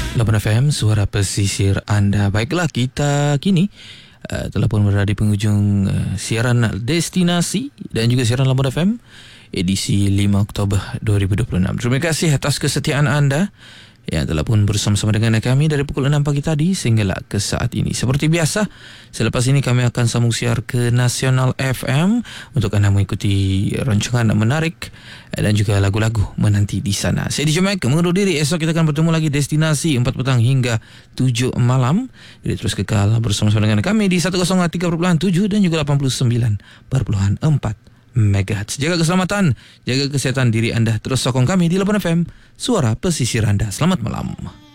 Lapan FM, suara pesisir anda. Baiklah, kita kini telah pun berada di penghujung siaran Destinasi dan juga siaran Lapan FM edisi 5 Oktober 2026. Terima kasih atas kesetiaan anda yang telah pun bersama-sama dengan kami dari pukul 6 pagi tadi sehinggalah ke saat ini. Seperti biasa, selepas ini kami akan sambung siar ke Nasional FM untuk anda mengikuti rancangan menarik dan juga lagu-lagu menanti di sana. Saya DJ Mac mengundur diri. Esok kita akan bertemu lagi Destinasi 4 petang hingga 7 malam. Jadi terus kekal bersama-sama dengan kami di 103.7 dan juga 89.4 MHz. Jaga keselamatan, jaga kesehatan diri anda. Terus sokong kami di Lapan FM, suara pesisir anda. Selamat malam.